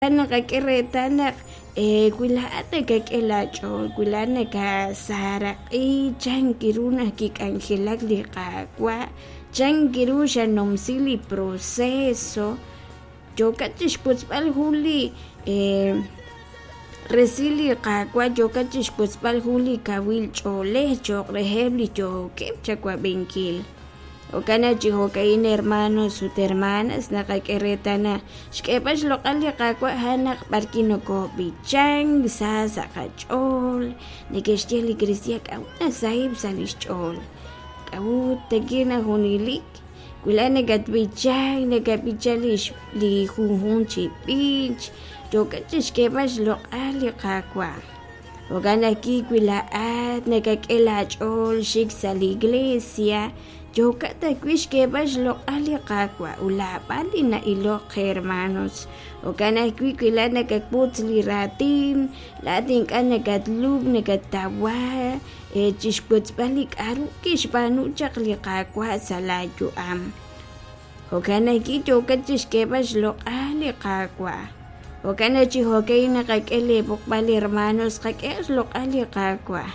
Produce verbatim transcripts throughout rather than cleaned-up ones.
Ana kak'iretanak eh kuila'ata kak'ilach'ol kuilana ka saraq'i chankiruna kik'anjelak liqak'wa' chankiru xanomsili proceso chokachix kutzb'al juli eh resili qak'wa' chokachix kutzb'al juli kawil ch'olej choq'rejeb li chokib chakwabinkil o kana chihok'ayin hermanos ut hermanas naqak'eretana xk'eb'ax loq'al li qak'wa' janaq b'arkinok'opichan sasa qach'ol nikextij li Cristian k'awna sahib salixch'ol k'awu tekina junilik wila nekatb'ichan nekapichan li junjun chib'ich chokachix xk'eb'ax loq'al li qak'wa' o kana kikwila'at nekak'elach'ol xik sa li iglesia chokata kwix k'eb'ax loq'al li qak'wa' ulab'al li na'iloq hermanos o kana kwikila nekakputz li ratin latin k'an nekatluk nekatawa eh chixkutzb'al li k'aru kixb'anu chaq li qak'wa' salayu am o kana ki chokachix k'eb'ax loq'al li qak'wa' o kana chihok'ay naqak'el li b'oqb'al hermanos qak'ex loq'al li qak'wa'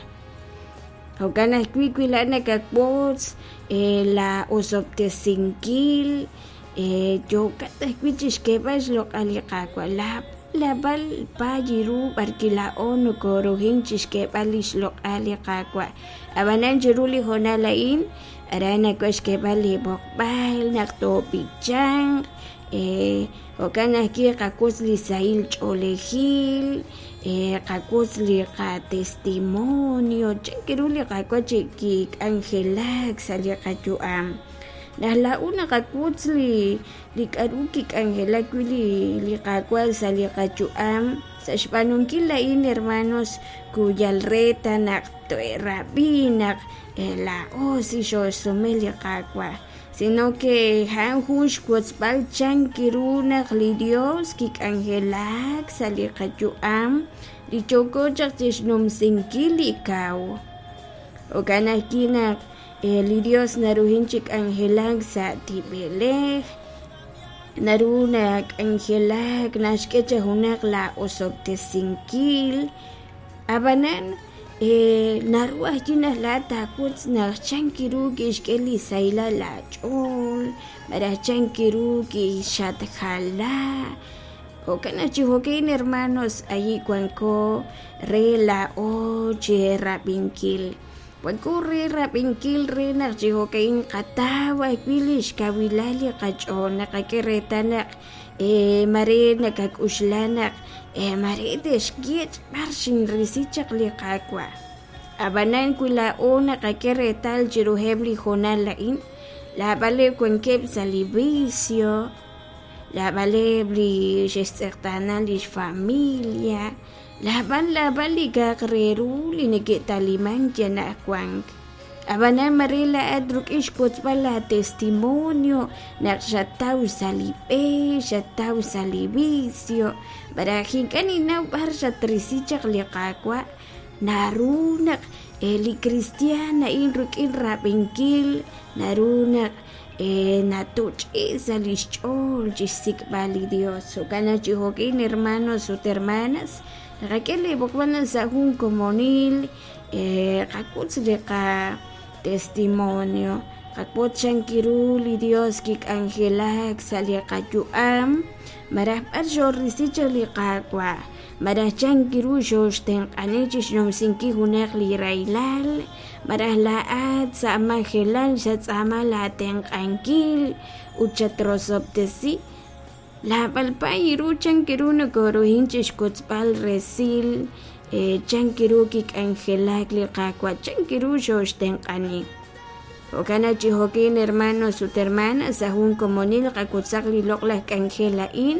o kana kwikuila nekakputz eh, la osoptesinkil eh, chokata kwichix k'eb'ax loq'al li qak'wa' la lab'al payiru b'arkila'on korojin chix k'eb'al lix loq'al li qak'wa' ab'anan chiru li jonala'in ara nak'ox k'eb'al li b'oqb'al naqtopichan eh, o kana ki qakutz li sahil ch'olejil eh, qakutz li qa testimonio chankiru li qak'wa' kik'anjelak sa li qachu'am najla'u naqakutz li li k'aru kik'anjelak wi li li qak'wa' sa li qachu'am sa xb'anunkil la'in hermanos kuyalreta naqt'o'e rab'i naq eh, la osi xoxsumel li qak'wa' sino que jan jun xkutzb'al chankiru naq li Dios kik'anjelak sa li qachu'am li choko chaq tixnumsinkil li kaw o kana kinaq eh, li Dios narujin chik'anjelak sa tib'elej naru nak'anjelak naxk'echa junaq la osoptesinkil ab'anan eh, naru ajchin najla takutz naj chankiru kixk'el li sayla la ch'ol maraj chankiru kixatjala o kana chijokein hermanos allí cuanco re la oche rabinkil cuanco re rabinkil re naj chijokein qatawa kwilish kawilali qach'ol naqakeretanaq eh, mare nakak'uxlanaq eh, mare texkiech b'arxin risichaq li qak'wa' ab'anan kwila'on naqakeretal chirujeb li jonala'in lab'aleb kuankeb sa li vicio lab'aleb li xetz'eqtanal li familia lab'al lab'al li kaqreru li nikitaliman yanaj kuank ab'anan mare la'at ruk'ix kutzb'al la testimonio naq xataw sa li b'e xataw sa li vicio barajin k'aninaw b'ar xatrisichaq li qak'wa' naru naq eh, li Cristian na'in ruk'in rabinkil naru naq eh, natuch'i sa lixch'ol chixsik'b'al li Dios o kana chijokein hermanos ut hermanas naqak'el li b'oqb'al sa jun comunil eh, qakutz li qa testimonio qakputz chankiru li Dios kik'anjelak sa li qachu'am maraj b'ar xorrisichaq li qak'wa' maraj chankiru xoxtenq'ani chixnomsinki junaq li raylal maraj la'at sa'majelal xatz'amal la tenq'ankil ut xatrosoptesi lab'al payiru chankiru nakorojin chixkutzb'al resil eh, chankiru kik'anjelak li qak'wa' chankiru xoxtenq'ani o kana chijokein hermanos ut hermanas sa jun comunil qakutzaq li loq'laj k'anjela'in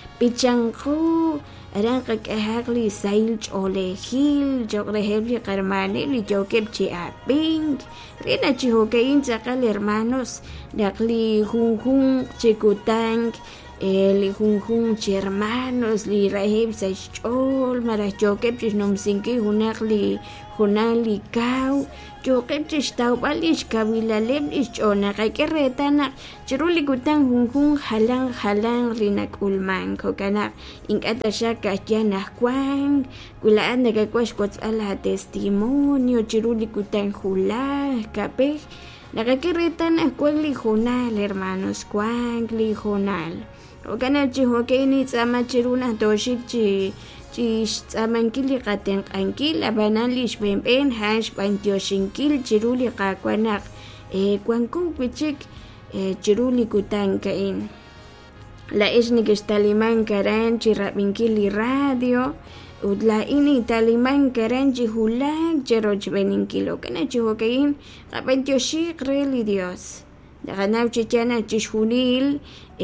pichanqu aran qak'ejak li sahil ch'olejil choq'rejeb li qhermanil li chokib chi'apink rina chijokein tz'aqal hermanos naq li junjun chikutank li junjun chi hermanos li rahib sa chol mara chokep chis nomsinki hunak li hunal li kau chokep chis tau balish kawilalem is chona kakeretana chiruli gutang junjun halang halang rinak ulman kokana inkata shaka yana kwan kulaan nagakwash kots ala testimonio chiruli gutang hula kapeh nakakeretana kwangli hunal hermanos kwangli hunal Okana chihokeini tsama chiruna toshik chi chi tsamankili qaten qankil abanalish bemben hash pantioshinkil chiruli qakwanak e kwanku pichik e chiruli kutankain la isnik istaliman karan chirabinkili radio udla ini taliman karan chihulag cheroch beninkilo kana chihokein qapantoshik reli Dios Daganaw chichana chishunil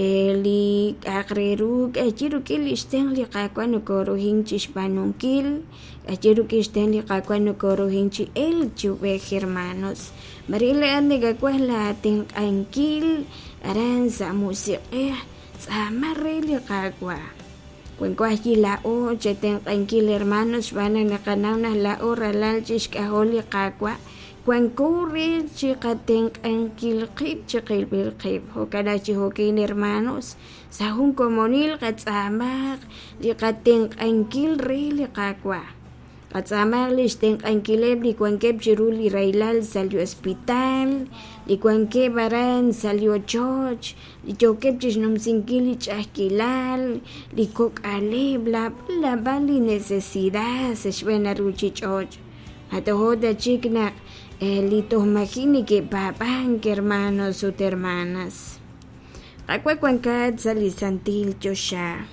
li akreruk achiru kil isten li qakwano korohin chishpanunkil achiru kil isten li qakwano korohin chi el chube hermanos marila ande gakwala ten ankil aran sa musiqe tsamare li qakwa Cuenco la o cheten ankil hermanos van a nakanaw la o ralal chishkaholi qakwa Cuancurri chicaten ankil qib chiqil bil qib hokada chihokin hermanos sahun comunil qatsamaq liqaten ankil ri liqaqwa qatsamaq listen ankileb li cuankeb chiruli railal salió hospital li cuanque baran salió choch li chokeb chisnum sinkili chahkilal li kokale bla bla bali necesidad se shvena ruchi choch atohoda chiknak Litos imagini que papán, que hermanos o hermanas. Aqua cuancat salisantil chosha.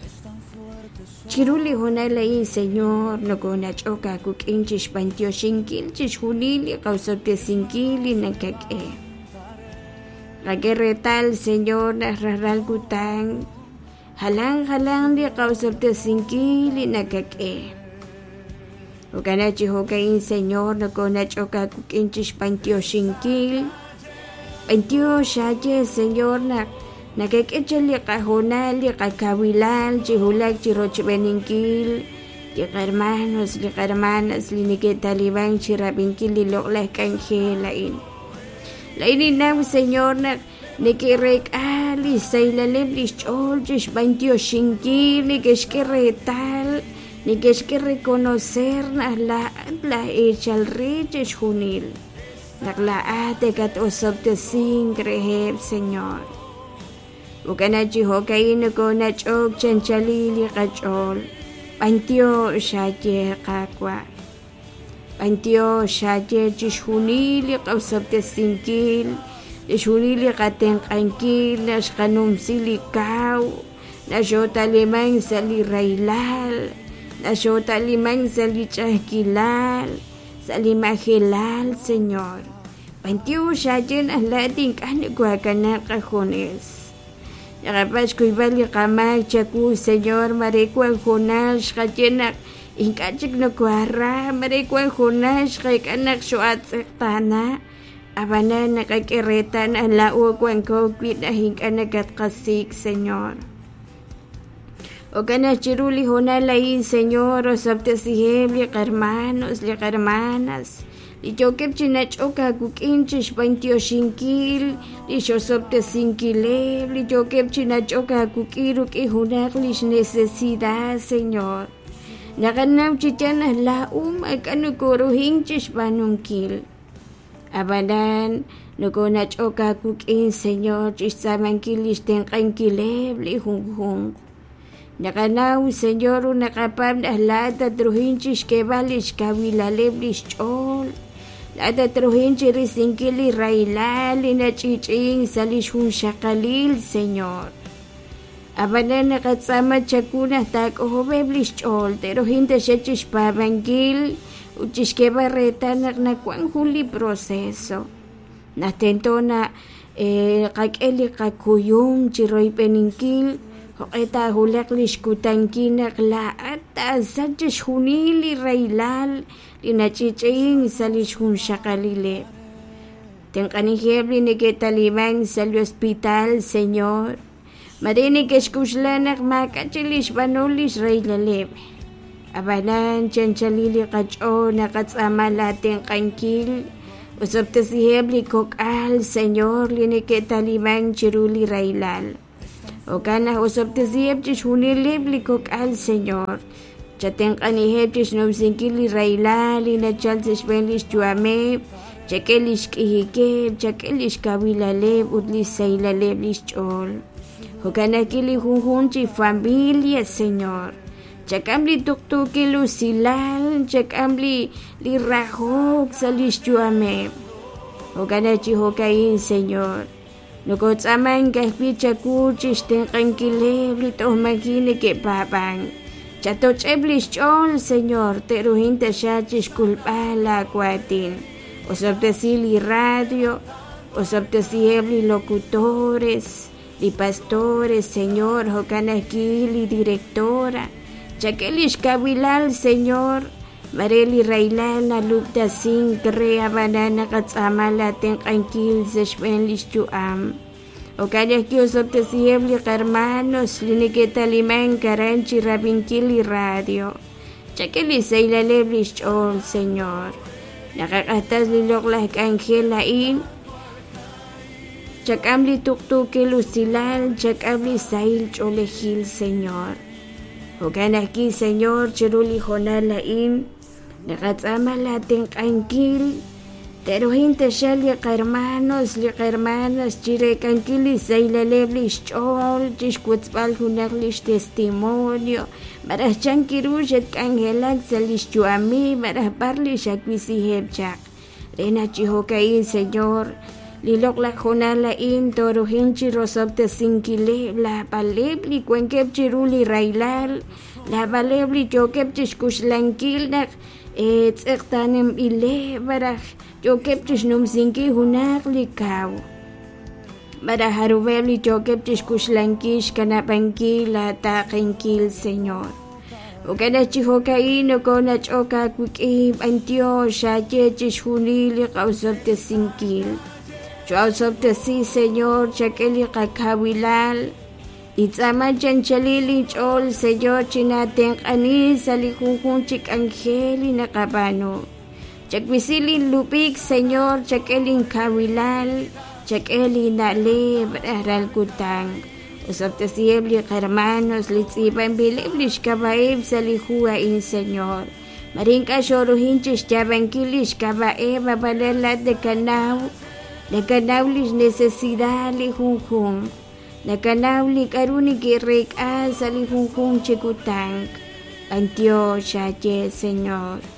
Chiruli honalai señor no gona choka kuk inchish pantio shinkil chish hunili causote sinkili nakake. La guerretal señor narral gutang. Halang halang di causote sinkili nakake. Okana chihokain señor no kona choka kukinchish pantio shinkil pantio shaje señor na nakekechali kahonal li kakawilal chihulak chiroch beninkil li hermanos li hermanas li niketaliban chirabinkil li lokla kanjelain lain naw señor na nikirek ali saylalem li chol chish pantio shinkil li keshkeretal ni que es que reconocer la la hecha al rey junil la la ate kat osopte sin creer señor ukana chihokain ko na chok chanchalili kachol pantio shaje qakwa pantio shaje chunil osopte sinkil chunil qaten qankil nas qanum silikau na jota lemang sali railal Nashota limang sali chahkilal, sali mahilal, Señor. Pantiu shajen alating kaniguakanak kajones. Yakapas kuibali kamak chaku, Señor, marikuan jonas, kajenak, inkachik no kuara, marikuan jonas, kaikanak suat sektana, abanan nakakiretan alau kuan kokwit na hinkanagat kasik, Señor. Okana chiruli honalain señor osapte sihem li hermanos li hermanas li chokep chinach oka kukinchish pantio shinkil li shosapte sinkile li chokep chinach oka kukiru ki hunak lish necesidad señor nakanam chichana la um akanu korohinchish panunkil abadan nukonach oka kukin señor chisamankilish tenkankile li hung hung Nakanaw, Señor, nakapam na lata truhinchis ke balish kawilaleblis chol. Lata truhinchis risingkili railali na chiching salish hun shakalil, Señor. Abanan nakatsama chakuna tak ohobeblis chol, pero hinta shachis pabangil, uchis ke barreta nak nakwang huli proseso. Natento na eh, kakeli kakuyum chiroy peninkil, Eta hulak lish kutankinak la ata sajish hunili railal linachiching salish hun shakalile. Tenkanihebli ni que talibán salió hospital, Señor. Marini keshkushlanak makachilis banulis reylalebe. Abanan chanchalili kacho nakatzamalaten kankil. Usaptasihebli kokal, Señor, line que talibán chiruli railal. Okana usaptasihebchis hunilibli kokal, Señor. Chaten kanihebchis nomsinkili railal, ina chalsis benlis chuame, chakelish kihikeb, chakelish kawilaleb, utlis sailaleb lis chol. Okana kili hunhunchi familia, Señor. Chakambli tuktuki lusilal, chakambli li rajok salischuame. Okanachi hokain, Señor. Nokotsaman kahpicha kuchis ten kankilebli tohmakine ke papan. Chatocheblis chol, Señor, teruhinta shachis kulpala kuatin. Osoptesili radio, osoptesiebli locutores, li pastores, Señor, hokanakili directora. Chakelish kabilal, Señor, Mareli railal na lupta sin crea banana katsamala ten kankil seshbenlish chuam. O kaya kiosop te siebli hermanos liniketa liman karanchi rabinkili radio. Chakeli seilaleblish chol, Señor. Nakakatas liloklah kankela in. Chakamli tuktuki lusilal, chakamli sail cholehil, Señor. Okana aquí, Señor, chiruli jonala in, nakatzama latin kankil, pero hinte shali hermanos, li hermanas, chire kankili, sailaleblis chol, chishkutzpal hunaklish testimonio, marah chankirushet kangelag salish chuami, marah parlish akwisihebchak. Rena chihokain, Señor, lilok la jonala in, toro hinchi rosopte sinkile, la palebli, cuenkep chiruli railal, la palebli chokep chishkushlankil, nak, et sektanem ile, baraj, chokep chishnum sinki hunak likaw. Baraj harubebli chokep chishkushlankish, kanapankil, la takenkil, Señor. Okana chihokain, okona choka kwikib, antio, shache chishunili, kausopte sinkil. Yo sopte sí, Señor, chakeli kakawilal. Itzama chanchalili chol, Señor, chinaten ani salihunjun chik angeli nakabano. Chakwisili lupik, Señor, chakeli kawilal, chakeli nale braral kutang. Usopte siebli hermanos, litziban biliblish kabaeb salihua in, Señor. Marinka shoruhinchis chabankilish kabaeb abalelat de canao. Nakanawlis necesidad li junjun. Nakanawli karuni ki rek asa li junjun chikutang. Antio shache, Señor.